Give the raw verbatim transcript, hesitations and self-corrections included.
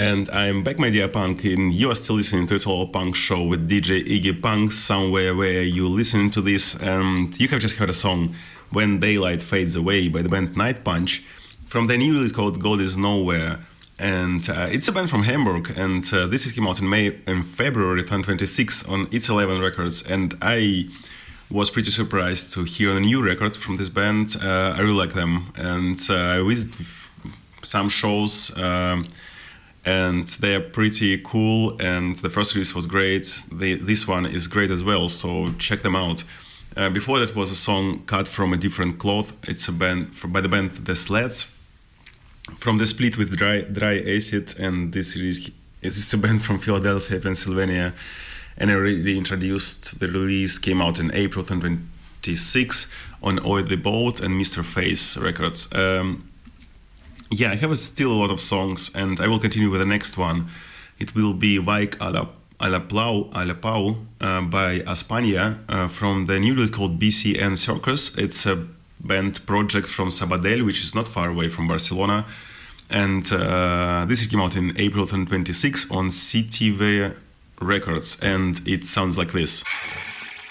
And I'm back, my dear punk, and you are still listening to Total Punk Show with D J Iggy Punk, somewhere where you listening to this, and you have just heard a song, When Daylight Fades Away, by the band Night Punch, from their new release called God Is Nowhere. And uh, it's a band from Hamburg, and uh, this came out in May and February twenty twenty-six on It's Eleven Records, and I was pretty surprised to hear a new record from this band. Uh, I really like them, and uh, I visited some shows, um, and they are pretty cool, and the first release was great. They, this one is great as well, so check them out. Uh, before that was a song Cut From a Different Cloth. It's a band for, by the band The Sleds, from the split with Dry, Dry Acid, and this is, this is a band from Philadelphia, Pennsylvania, and I already introduced. The release came out in April twenty twenty-six on Oil the Boat and Mister Face Records. Um, Yeah, I have a still a lot of songs, and I will continue with the next one. It will be Vaik a la, a la Plau, a la Pau uh, by Aspania uh, from the new release called B C N Circus. It's a band project from Sabadell, which is not far away from Barcelona. And uh, this came out in April twenty twenty-six on C T V Records, and it sounds like this.